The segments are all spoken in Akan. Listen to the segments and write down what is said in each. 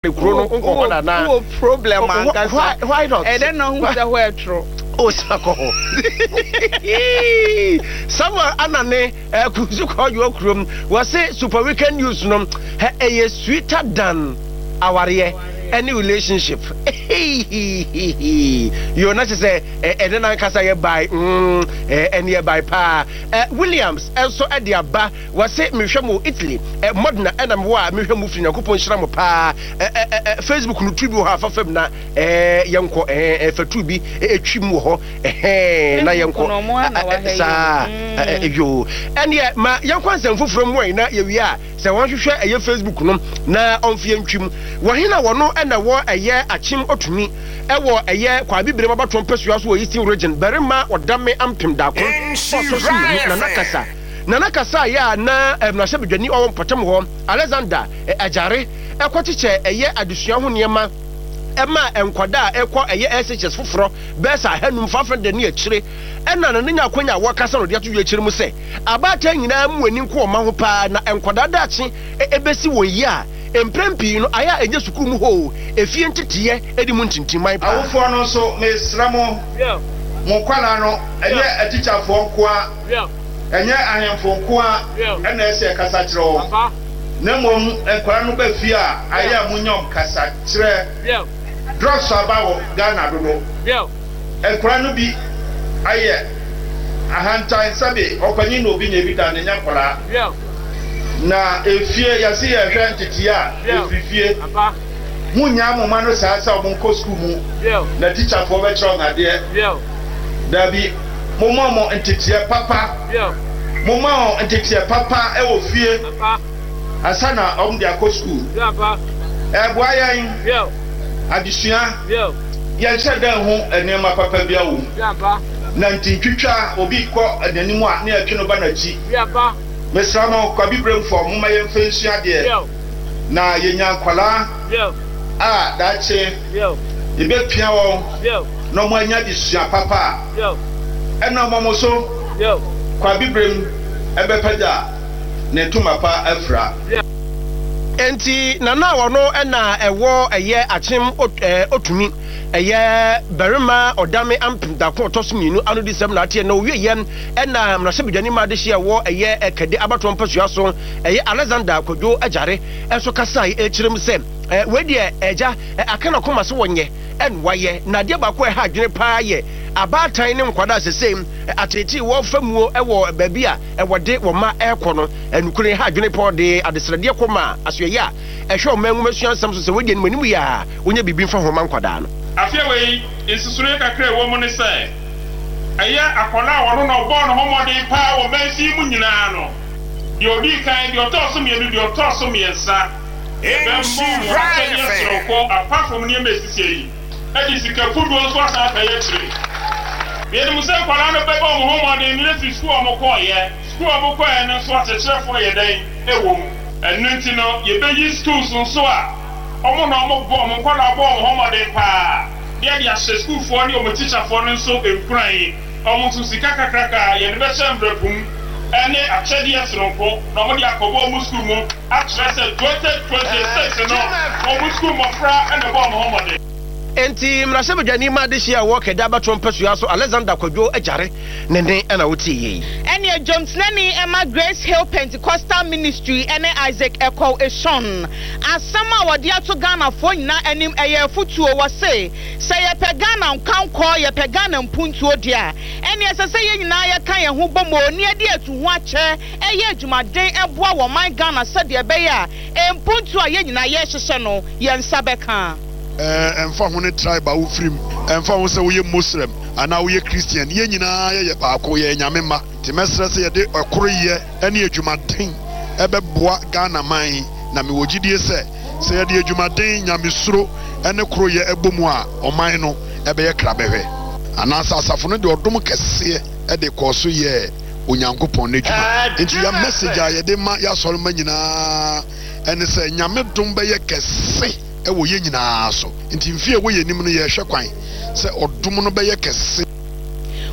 No problem. Why not? I don't know who's the way through. Oh, Sako. Someone Anane Kuzuko Yokrum was say super weekend news num a sweeter than our any relationship. You're not to say and then I can say by and nearby pa Williams also at the Abba was say Mishamu Italy Modena and I'm wa Mishamu in a coupon Shramu pa Facebook no tribu half of them na yanko for to be a chimuho na yanko sa you and yet my young person from way na you are so want to share a Facebook no na on fiam chim wahina wono na wo eye achim otumi e wo eye kwa bibire baba trompesu aso Eastern region berema odame ampem da ko na nakasa ya na emnahye bedwani o potem ho Alexander Ajare ekwotiche eye adusua ho niema ema enkwada ekwo eye SHS foforo besa hanum fafende ne akire ena na nya akonya wakasa no de ato akire mu se abata nyina mu ani nko ma ho pa na enkwada dachi ebesi wo yi a emprempi no aya enye sukuru mu ho efie ntitiye edi mu ntintimai pa awofo no so mesramo mo kwala no enye aticha fo nkoa enye ahemfo nkoa ena ese kasa kire o na mom enkwara no ba fie a aya munyom kasa kire drugs abawo Ghana dodo enkwara no bi aye ahanta sabe opanyi no bi na bi da ne nyakwara na efie ya si ya hwan titia efifie munya moma no saasa obonko school mu na teacher for be chro na de dabi moma mo entitia papa moma o entitia papa e wo fie asana om dia ko school boa yan adisua ya sheda ho enema papa bia wo na ntintwitwa obi ko adanimu a na atwe no ba na chi Mesramo kwa bibrem for muma yemfensu ade na yenya kwala dache ibe pia wo no mo anya disua papa ena mo so kwa bibrem ebe paja ne tumapa afra enti nana wono ena ewo eye achim otumi eye berima odame ampim da ko tosuminu anu di sem na tie na owie yem ena mrahye bedwani ma de hye wo eye ekade abaton pasua so eye Alexander Kojo Ajare enso kasa e kirem sem we de eja akana koma so wonye en waye na de ba ko ha adwene pa ye abatan ne nkwada sesem ateti wo famuo ewo baabi a ewode wo ma ekono enukure ha adwene pa de adesrede koma asoye a ehwe o mangu masua sam so se we de animu ya wonya bibi mfa ho ma nkwada no afia wei insisure kakra wo mo ne sai aya akola wono no bo no homode pa wo bansi mu nyina no de obi kan de otoso mienu de otoso miensa apart from near Mississippi, and it's a football was out by yesterday. We had to say, Colana Pepper, home on the military school of Mokoya, school of Mokoya, and so a chef for your day, a woman. And Nintino, you may use schools on Soa. Omo bomb, Mokola bomb, home on the pa. There you school for your teacher for and so in crying. Almost to Sikaka Kraka, and Bessam Brepum. And a Chedias Ronco, nobody a Kobo Muskumo, actually 2026 and all, Muskum of Fra and a bomb home. Enti mrahye bedwani ma de hye wo keda baton pasua so Alexander Kojo Ajare nene ana woti yi ene Jones nani Emma Grace Hill Pentecostal Ministry ene Isaac Eko Eshon asama wode ato Ghana fo nyina anim eye futuo wo se ye pe Ghana nkanko ye pe Ghana mpuntuo dia ene se ye nyina ye kan ye ho bomo oni ade atu ho ache eye adwumaden eboa wo man Ghana se de be ya mpuntuo ye nyina ye hyehye no ye nsabeka emfa ho ne tribe a wofrim emfa ho se wo ye Muslim ana wo ye Christian ye nyina ye baako ye nyame ma ti mesra se ye de okoro ye ene adwumaden ebeboa Ghana man na me wogidie se ye de adwumaden nyame suro ene koro ye ebomu a oman no ebe ye krabehwe ana asafo no de odom kese e de koso ye onyankopon ne dwuma nti ya message a ye de ma ya soro ma nyina ene se nyame dom be ye kese ewo ye nyina so nti mfie wo ye nim no ye hwe kwan se odum no be ye kese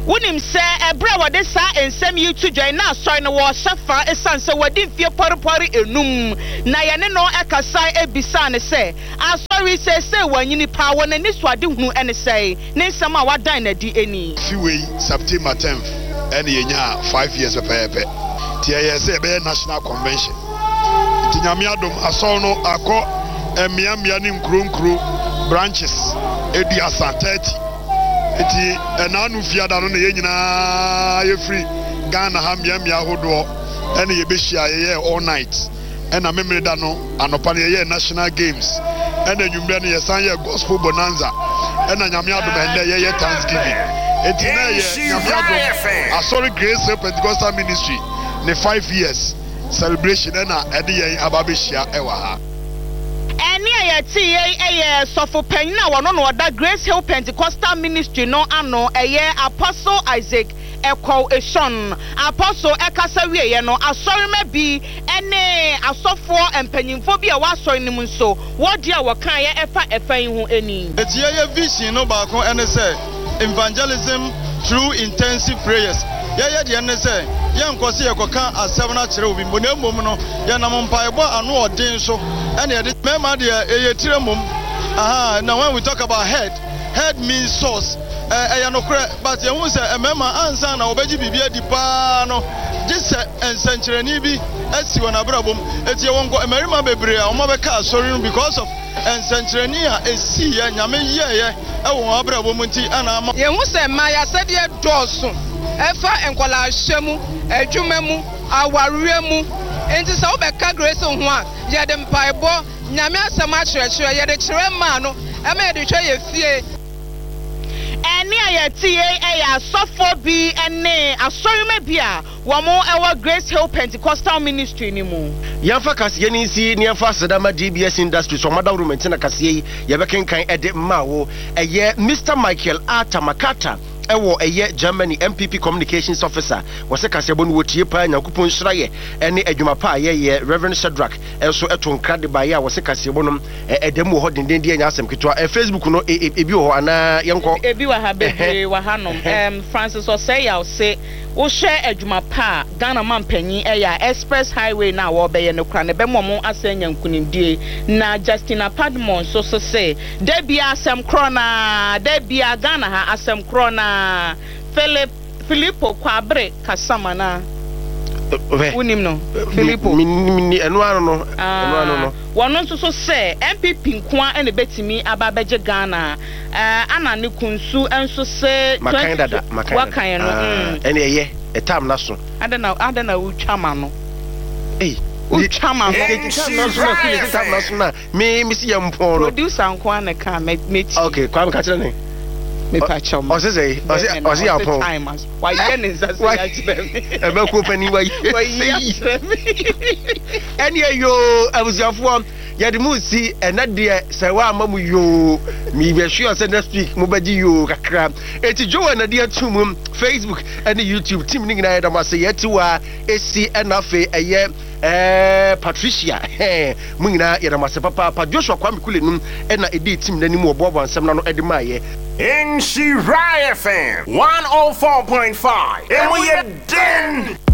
Wunim se ebra wode sa ensem yi to join na soy no wo hyefa esan se wadi fie porpori enum na ye ne no ekasa ebisa ne se asori se wanyini pa wona ni so ade hunu ene se ne nsem a wadan na di eni fiwe September 10th ene yenya 5 years pepepe tie ye se be national convention ti nyame adom asol no akọ emiamia ni nkronkro branches eduasa 30 eti enanu fiada no ye nyina ye free Ghana ha miamia hodo ene ye behia ye all night ena memre da no anopa ye national games ena nwumre no ye san ye gospel bonanza ena nyame adom ende ye Thanksgiving eti na ye nyame adom asori Grace Pentecostal Ministry ne 5 years celebration ena ede ye ababehia ewa ha Eni ayeti eye sofo penina wono no da Grace Hill Pentecostal Ministry no ano eye Apostle Isaac Eko Eshon Apostle Ekasa wiye no asori mebi ene asofo empanyimfo bi a wasori nim nso wodi a wokan ye efa hu eni eti ye vision no ba ko ene say evangelism through intensive prayers ye de ene say ye nkosi ye koka asem na kire obi mo na mom no ye na mpaebo anu odin so ene ye de mema de ye tire mom now when we talk about head means source no but you won say mema ansa na obeji bibia di pa no this ensenchereni bi asi wona brabom eti ye wonko emerima bebre a omo be ka sorry because of ensenchereni a esi ye nyame ye won abrabom nti ana ye hu say ma ya sede doso efa enkola hwemu adwumemu awaremu enti so be ka Grace ho a ye de mpaebo nyame asem a kyerɛkyerɛ ye de kyerɛ ma no ema ye de hwɛ ye fie eni ayeti asofo bi ene asorima bi a womo ewo Grace Hill Pentecostal Ministry ni mu Yafa kasiye ni si ni yafa sedama DBS Industries so mada rumentina kasiye yebekenkan ede mawo eye Mr. Michael Atamakata ewo eye Germany MPP Communications Officer wose kasebo no wotie pa Nyankopon hiraye ene adwuma pa ye Reverend Shadrack enso eto nkrade ba ye wose kasebo no edem wo hodenden die nya asem ketwa Facebook no ebi wo ana yenko ebi wa ha bebre wa hanom Francis Oseya say wo hwe adwuma pa Ghana man panyin eya express highway na wo be ye no kra ne be momo asenya nkunimdie na Justina Padmon so say de bia asem krona de bia Ghana ha asem krona Filippo Kwabre Kasamana unim no Filippo mini eno ano no wono so say MPP nkoa ene betimi ababeje Ghana ana ne kunsu enso say wakan no ene eye etam na so adana utwama no utwama no me si yampon no producer nkoa na ka meti okay kwa me ka kire ne me pa chom osi yapon why yen is as I ebe ko pani why ene yo abusiafo ye de mu si ena de se wa amamu yo mi be sure say next week mo baji yo kakra eti jowa na de atumum Facebook and YouTube team ni na da ma say yeti wa esi enafe eye Patricia mu nyina ye da ma se papa Joshua Kwame Kulenum ena edi team nanim obobo ansem na no edi maye Nhyira FM 104.5 and we are done.